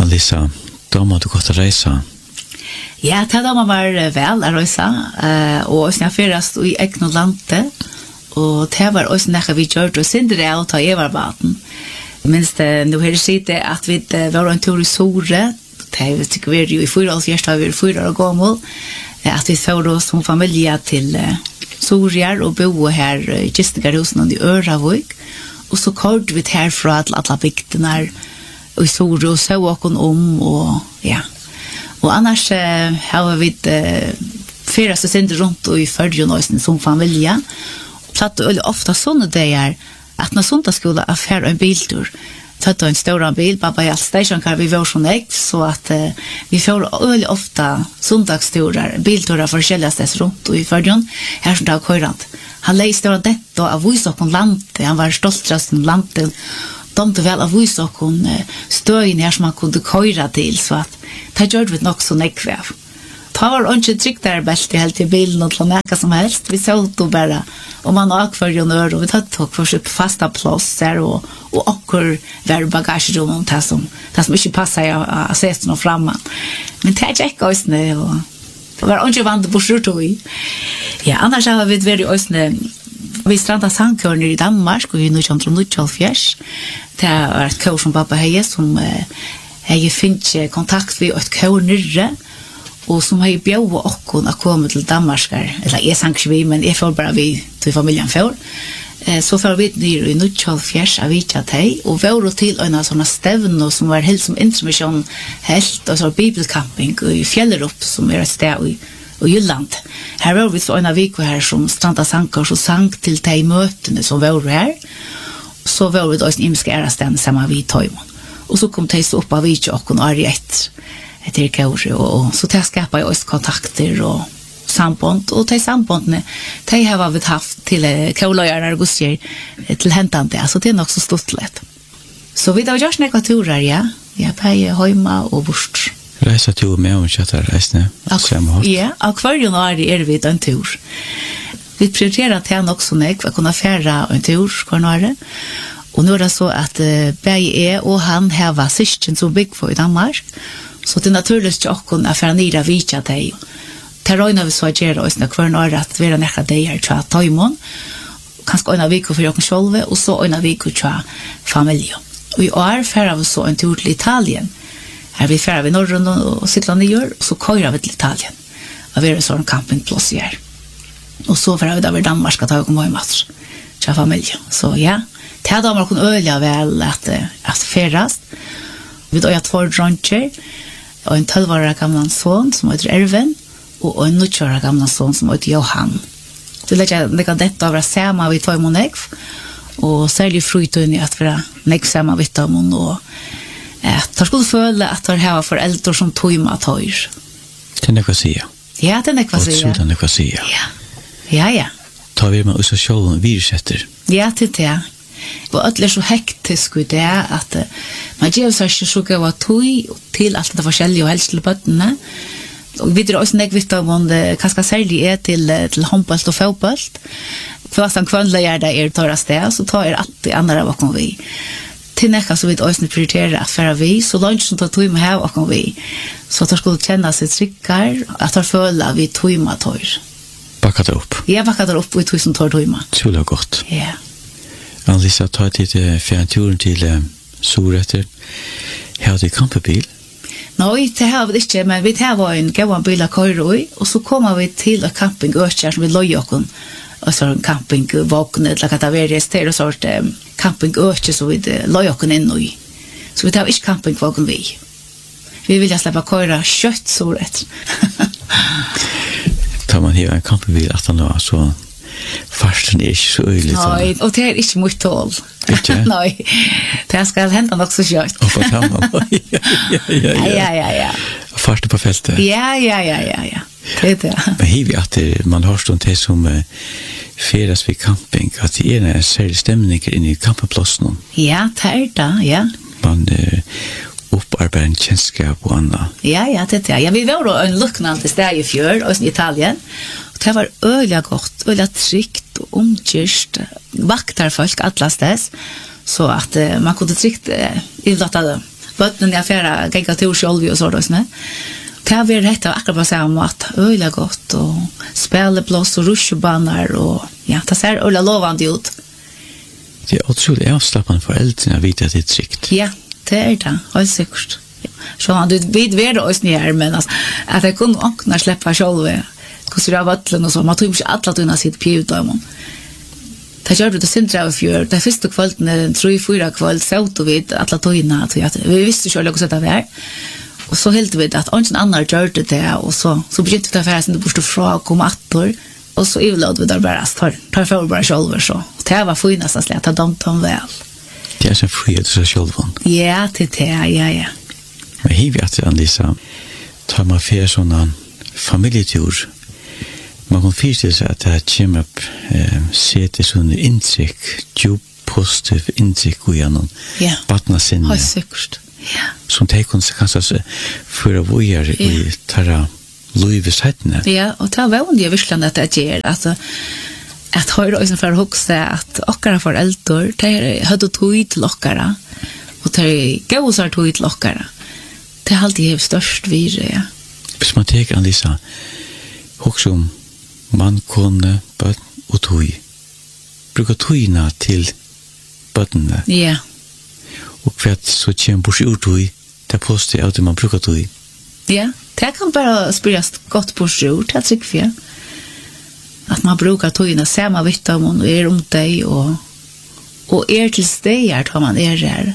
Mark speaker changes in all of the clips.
Speaker 1: Lisa, då må du gått att resa.
Speaker 2: Ja, det var var väl att resa och sen färdast i Eknolandet och det var också när vi gjorde och sen det att ta över vatten. Minst nu har det sitter att vi var en tur i Sore. Det tycker vi ju i förra året har vi 4 år gammal. Att vi får oss som familj till Sorjar och bo här i Gistegarhusen i Öravik. Och så kort vi härifrån alla bygderna i Sore och så åker och ja. Och annars har vi fyra så sen runt och i Förjunösen som familj. Platt ofta såna dagar att när söndagsskola affär en biltur. Tatt en stor bil, pappa i stationcar vi var så näkt så att vi får ofta söndagsturer, bilturer för skällastes runt och i Förjun. Här som det har körant. Han läste då detta av Vysåkon landet. Han var stoltast om landet. De väl av Vysåkon stöjen här som man kunde köra till så att det gjorde vi nog så näkväv. Det var inte tryckt där bäst i helt i bilen och till näka som helst. Vi såg då bara om man åker ju nör och vi tog för sig på fasta platser och åker där bagagerum det som inte passar att sätta någon framan. Men det är inte oss nu och det var inte vant på skjortoj. Ja, annars har vi varit oss vi strandade Sankörn i Danmark och vi nu kommer till Nutjalfjärs. Det är ett kår som pappa har som har finns kontakt med ett kår nyrre. Och som har bjöd och att komma till Danmark eller jag sank vi men jag får bara vi till familjen för så får vi ner i Nutjalfjärs av Vitjatej och var till en såna stävn som var helt som intermission helt och så bibelcamping i Fjällerup som är ett ställe i Jylland. Här var vi så en vecka här som stranda sankar så sank till de mötena som var här. Så var vi då en imska ärastan samma vid Toymon. Och så kom det upp av Vitja och Ariet. Det kauri och så det skapar ju oss kontakter och samband och det sambandet det har vi haft till kaulajar och gussier till häntande så det är nog så stort lätt. Så vi då görs några turer ja. Jag pej hemma och bort.
Speaker 1: Resa tur med och chatta resne.
Speaker 2: Ja, och kvar januari vi en tur. Vi prioriterar till också när vi kunna färra en tur kvar och nu är det så att Berge och han har var systen som bygg för i Danmark. Så det är naturligt att kunna affära nira vitja dig. Terrorna vi så gör oss när kvar några att vara nära dig här till Toymon. Kanske en vecka för jag själv och så en vecka till familjen. Och i år färrar vi så en tur till Italien. Här vi färrar vi norrön och cyklar ner och så körar vi till Italien. Och vi är en sån campingplats här. Och så färrar vi där vid Danmark att ta och komma i match till familjen. Så ja, det hade man kunnat öliga väl att färras. Vi då har 2 droncher och en 12-årig gammal son som heter Erven och en 9-årig gammal son som heter Johan. Så lägger jag detta över samma vid 2 månader och särskilt frutun i att vara näck samma vid dem och att skulle följa att det här föräldrar som tojma tojr.
Speaker 1: Det är näck att säga.
Speaker 2: Ja, det är näck att säga.
Speaker 1: Och så näck att säga.
Speaker 2: Ja.
Speaker 1: Tar vi med oss och själv virsätter.
Speaker 2: Ja, det är och att det är så hektisk ut det att man ger sig så gå tog till allt det forskjellige och helst till bøttene. Och vi drar också nägvitt om det kanske särskilt till handboll och fotboll. För att han kvällar det tar sted så tar alltid andra bakom vi. Till näka så vi också prioriterar att föra vi så långt som tar tog med här bakom vi. Så att de skulle känna sig tryggare att de följer vi tog med tar.
Speaker 1: Backade upp.
Speaker 2: Ja, backade upp och tog som tar tog med.
Speaker 1: Så gott.
Speaker 2: Ja.
Speaker 1: Lisa tar till fjärrturen till Soretter. Har du campingbil?
Speaker 2: Nej, det har vi inte, men vi har en gåvan bil att köra i och så kommer vi till en campingökär som vi löjer oss och så en campingvagn eller att det är en sort campingökär som vi löjer oss in i. Så vi har inte campingvagn vi. Vi vill släppa köra kött Soretter.
Speaker 1: Tar man här en campingbil att han har så farsen är inte så öjligt.
Speaker 2: Nej, och det är inte mycket tål. Nej, det ska hända också kött.
Speaker 1: Och på kammaren.
Speaker 2: Ja.
Speaker 1: Farsen på fältet.
Speaker 2: Ja. Det är det.
Speaker 1: Men hiv att man har stått det som feras vid camping, att det är en särskild stämning inne i campingplatsen.
Speaker 2: Ja, det är det, ja.
Speaker 1: Man upparbetar en kännskap och annat.
Speaker 2: Ja, det är det. Ja, vi var då en lucknande steg i fjör, och i Italien. Det var öliga gott, öliga tryggt och omkyrst. Vaktar folk atlas dess. Så att man kunde tryggt bøtten jag färra gänga till själv och så då såna. Det har vi rätt att akkurat på samma mat, öliga gott och spelplats och rushbanar och ja, det ser öliga lovande ut.
Speaker 1: Det är otroligt avslappnande för äldre att veta att det är tryggt.
Speaker 2: Ja, det är det, helt säkert. Så han du vet värde oss ner men alltså, att jag kunde också släppa själv. Hur det vattlen och så, man tog inte alla tunna sitt pjudamon. Det gjorde det sintra av fjör. Det första kvällen, 3-4 kväll, så tog vi alla tunna. Vi visste själv också att det var. Och så helt vid att ingen annan gjorde det och så begynte vi att färra sin bort fra och komma attor och så överlåt vi där bara tar för bara själva så. Det var finast att släta dem väl.
Speaker 1: Det är så frihet så själva.
Speaker 2: Ja, det ja.
Speaker 1: Men här vet jag Lisa, tar man för sådana familjetur. Man kan förstå sig att det kommer upp sätter sådana insikt, djup positiv insikt genom barna sinne.
Speaker 2: Ja, säkert. Ja.
Speaker 1: Som det kanske för att vara i tarra Louis-sättene.
Speaker 2: Ja, och det var ju verkligen att det ger att höra oss för huxa att okkara föräldrar det hade tog till okkara och det gåsar tog till okkara. Det har alltid störst virre. Ja.
Speaker 1: Hvis man tänker Lisa, huxa om man kone, barn och tog. Brukar togna till barnen.
Speaker 2: Ja.
Speaker 1: Och för att så kommer bort ur tog, det påstår jag att man brukar tog.
Speaker 2: Ja, det kan bara spelas gott på ur, det tycker jag. Att man brukar togna samma vitt om och är om dig och till stegar tar man där.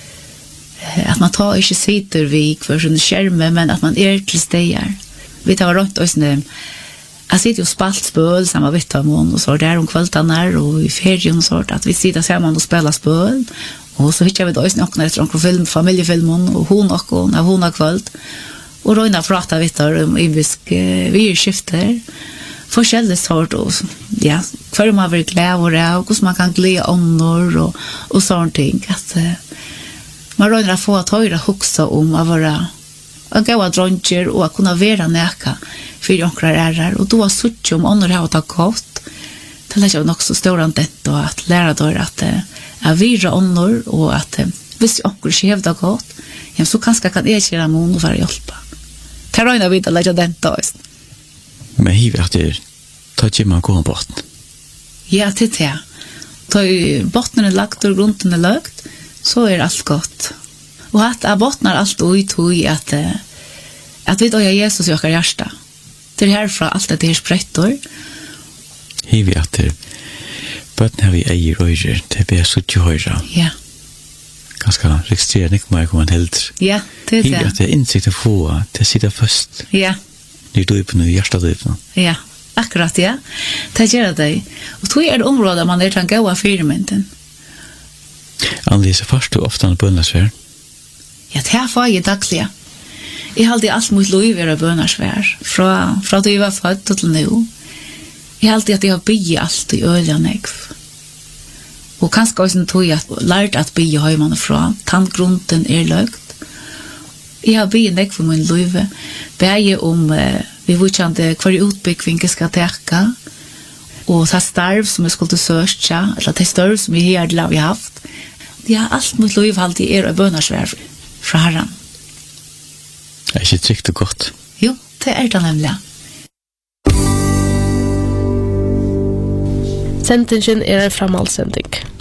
Speaker 2: Att man tar inte sitter vid för sin skärme, men att man till stegar. Vi tar runt oss nu. Jag sitter och spalt spöl samma vitt om och så där om kvältarna och i ferien och så att vi sitter samman och spelar spöl. Och så hittar vi då också efter film, familjefilmen och hon har kvällt. Och då innan pratar vi där om virskifter. Forskjellig sort och ja, för man vill glädje och hur man kan glädja annor och sånt ting. Att man rör att få att höra huxa om att vara gåa dronjer och att kunna vara näka för onkrar ärar. Och då sutt om annor har tagit gott. Det lär jag också stora det och att lära då att vira annor och att hvis onkrar skevda gott, ja, så kanske kan jag köra mån och vara hjälpa. Det rör vi att lära den då.
Speaker 1: Men hiv att det tar man gå bort.
Speaker 2: Ja, det är. Tar botten är lagt och grunden är lagt, så är allt gott. Och att bottnar allt ut i att vi då är Jesus i våra hjärta. Det är härifrån allt det är sprättor.
Speaker 1: Hiv att det botten har vi äger röjder, det blir så tjhöra.
Speaker 2: Ja.
Speaker 1: Ganska registrerad, inte mer kommer man helt.
Speaker 2: Ja, det är det.
Speaker 1: Hiv att det insikt att få, det sitter först.
Speaker 2: Ja.
Speaker 1: Nu då på nu hjärtadrivna.
Speaker 2: Ja, akkurat ja. Det gör det. Och då är det område man är den goda firmenten.
Speaker 1: Annelise, fast du ofta en bönnasvär?
Speaker 2: Ja, det här får jag dagliga. Jag har alltid allt mot lov är bönnasvär. Från då jag var född till nu. Jag har alltid att jag har byggt allt i öljan. Och kanske också tog jag lärt att bygga hemman ifrån. Tandgrunden är lögt. Jag har byggt för min liv. Bäge om vi vurkjande hver utbyggving jeg skal teka, og det starv som jeg skulle søkja, eller det starv som vi har haft. Ja, alt mot liv alltid er og bønnersvær fra Herren.
Speaker 1: Det er ikke trygt og godt.
Speaker 2: Jo, det er det nemlig.
Speaker 3: Sendingen er en framhaldsending.